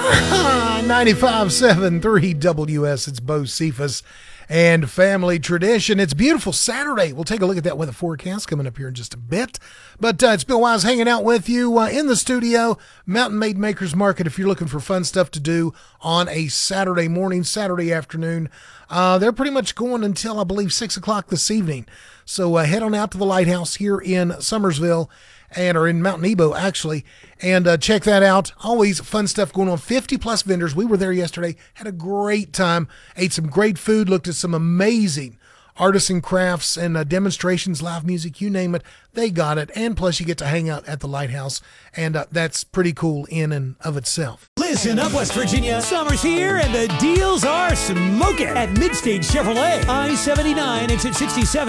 95.7 WS. It's Bo Cephas and Family Tradition. It's beautiful Saturday. We'll take a look at that weather forecast coming up here in just a bit. But it's Bill Wise hanging out with you in the studio. Mountain Made Makers Market, if you're looking for fun stuff to do on a Saturday morning, Saturday afternoon. They're pretty much going until, I believe, 6 o'clock this evening. So head on out to the Lighthouse here in Summersville, or in Mount Nebo, actually, and check that out. Always fun stuff going on. 50-plus vendors. We were there yesterday, had a great time, ate some great food, looked at some amazing artists and crafts and demonstrations, live music, you name it, they got it. And plus, you get to hang out at the Lighthouse, and that's pretty cool in and of itself. Listen up, West Virginia. Summer's here, and the deals are smoking at Midstage Chevrolet. I-79, exit 67.